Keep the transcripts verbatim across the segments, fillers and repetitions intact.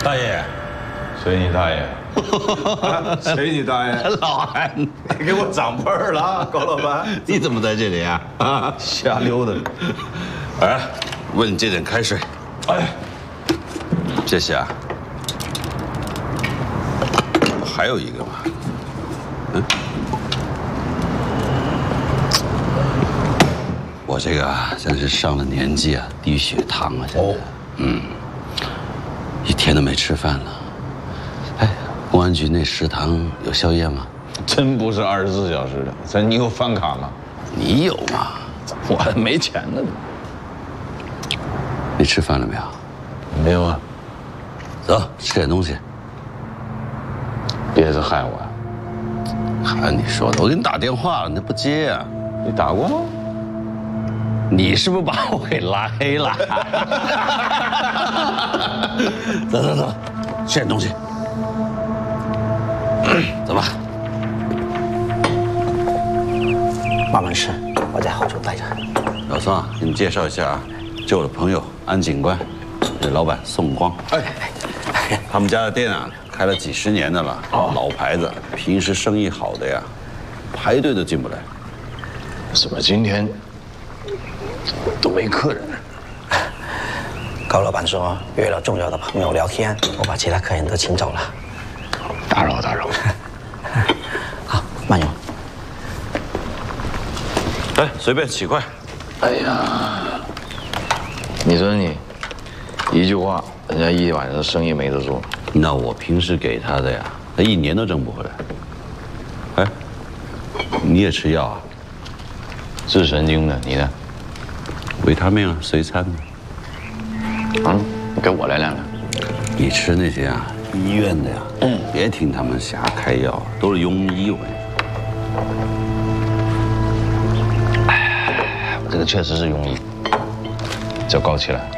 大爷， 随你大爷。随你大爷。 老韩， 你给我长辈儿了啊，高老板。 你怎么在这里啊？啊， 瞎溜达。 哎，问你这点开水。 哎， 谢谢啊。还有一个吧。嗯。我这个啊，真是上了年纪啊，低血糖啊，现在。哦。嗯。一天都没吃饭了。哎，公安局那食堂有宵夜吗？ 真不是二十四小时的。咱你有饭卡吗？ 你有吗？ 我还没钱呢。 你吃饭了没有？ 没有啊。 走，吃点东西。 别是害我呀！ 喊你说的，我给你打电话了，你不接啊？ 你打过吗？ 你是不是把我给拉黑了？走走走，吃点东西。走吧。 慢慢吃，我在后头待着。 老宋啊，给你介绍一下啊，这我的朋友安警官，这老板宋光。哎，他们家的店啊，开了几十年的了，老牌子，平时生意好的呀，排队都进不来。 怎么今天都没客人？ 高老板说约了重要的朋友聊天，我把其他客人都请走了。 打扰打扰。 好，慢用。 哎，随便几块。 哎呀，你说你一句话，人家一晚上生意没得做。 那我平时给他的呀，他一年都挣不回来。哎，你也吃药啊？ 治神经的，你呢？ 维他命啊，随餐的。 啊，你给我来两个。 你吃那些啊，医院的呀，嗯，别听他们瞎开药，都是庸医。我跟你说， 哎，我这个确实是庸医，叫高起来。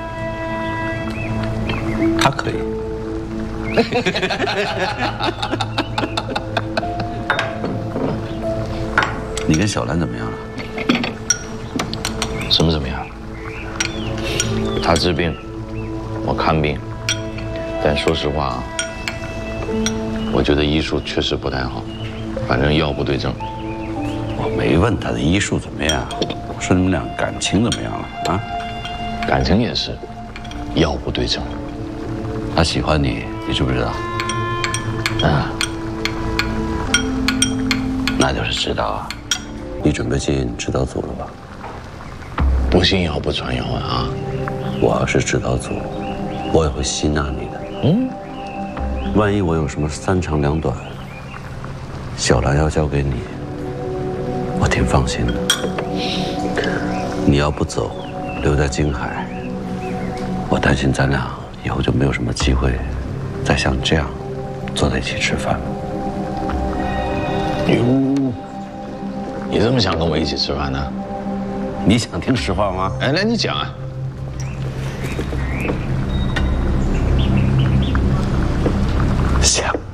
他可以。你跟小兰怎么样了？ 什么怎么样？他治病，我看病。但说实话啊，我觉得医术确实不太好，反正药不对症。 我没问他的医术怎么样，我说你们俩感情怎么样了啊？ 感情也是，药不对症。 他喜欢你，你知不知道？ 啊， 那就是知道啊。你准备进指导组了吧？ 不信谣不传谣啊！ 我要是指导组，我也会吸纳你的。嗯，万一我有什么三长两短，小兰要交给你，我挺放心的。你要不走，留在京海，我担心咱俩以后就没有什么机会再像这样坐在一起吃饭了。 哟，你这么想跟我一起吃饭呢？ 你想听实话吗？ 哎，来你讲啊。 想。